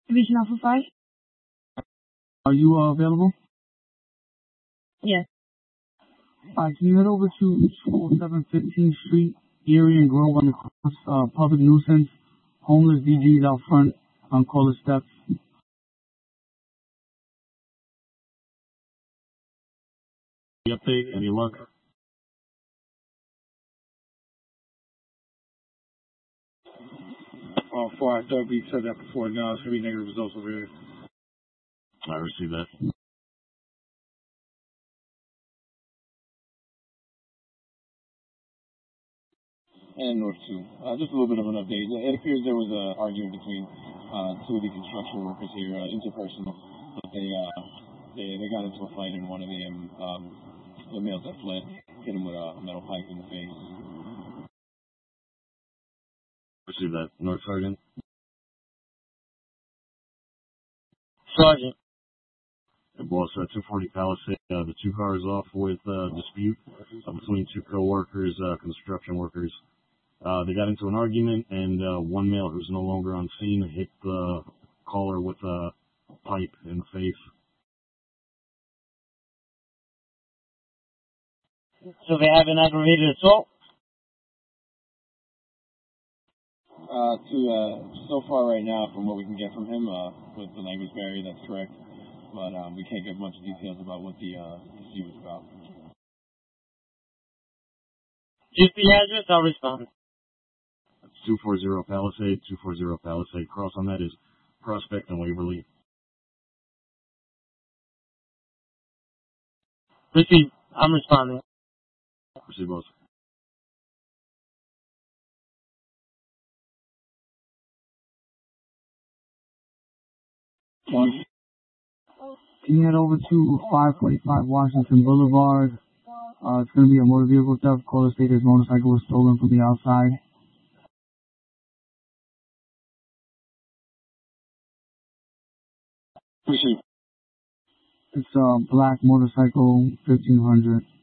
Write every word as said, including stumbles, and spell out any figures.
Division Alpha five? Are you uh, available? Yes. Alright, can you head over to two oh seven fifteenth Street, Erie and Grove on the cross, uh, public nuisance, homeless D Js out front on Caller Steps. Any update? Any luck? Oh, four, I thought we said that before. No, it's going to be negative results over here. I received that. And North two. Uh, just a little bit of an update. It appears there was an argument between uh, two of the construction workers here, uh, interpersonal. But they, uh, they they got into a fight, and one of them, um, the males that fled, hit him with a metal pipe in the face. Received that. North Sergeant. Sergeant. Hey, boss, uh, two forty Palisade, uh, the two cars off with uh, dispute uh, between two co-workers, uh, construction workers. Uh, they got into an argument, and uh, one male who's no longer on scene hit the caller with a pipe in the face. So they have an aggravated assault? Uh, to, uh, so far right now, from what we can get from him, uh, with the language barrier, that's correct. But, um, we can't get much details about what the, uh, dispute was about. Just the address, I'll respond. That's two forty Palisade, two forty Palisade. Cross on that is Prospect and Waverly. Proceed. I'm responding. Proceed, boss. One. Can you head over to five forty-five Washington Boulevard? Uh, it's going to be a motor vehicle theft. Caller stated his motorcycle was stolen from the outside. Appreciate it. It's a black motorcycle, fifteen hundred.